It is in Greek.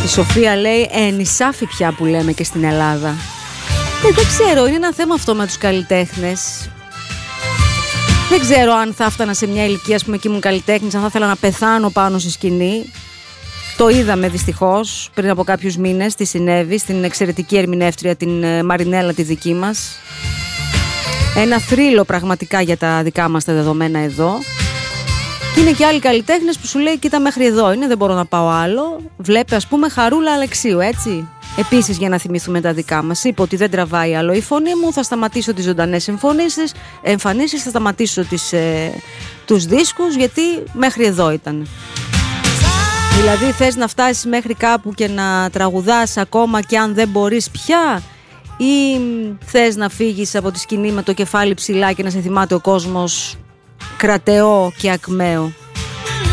Σοφία λέει νησάφι πια που λέμε και στην Ελλάδα. Δεν ξέρω, είναι ένα θέμα αυτό με τους καλλιτέχνες. Δεν ξέρω αν θα έφτανα σε μια ηλικία, ας πούμε, και ήμουν καλλιτέχνης, αν θα ήθελα να πεθάνω πάνω στη σκηνή. Το είδαμε δυστυχώς πριν από κάποιους μήνες τι συνέβη στην εξαιρετική ερμηνεύτρια την Μαρινέλα τη δική μας. Ένα θρύλο πραγματικά για τα δικά μας τα δεδομένα εδώ. Και είναι και άλλοι καλλιτέχνες που σου λέει κοίτα μέχρι εδώ είναι, δεν μπορώ να πάω άλλο. Βλέπει ας πούμε Χαρούλα Αλεξίου, έτσι. Επίσης για να θυμηθούμε τα δικά μας. Είπε ότι δεν τραβάει άλλο η φωνή μου, θα σταματήσω τις ζωντανές εμφανίσεις, θα σταματήσω τους δίσκους γιατί μέχρι εδώ ήταν. Δηλαδή θες να φτάσεις μέχρι κάπου και να τραγουδάς ακόμα και αν δεν μπορείς πια, ή θες να φύγεις από τη σκηνή με το κεφάλι ψηλά και να σε θυμάται ο κόσμος κρατεό και ακμαίο?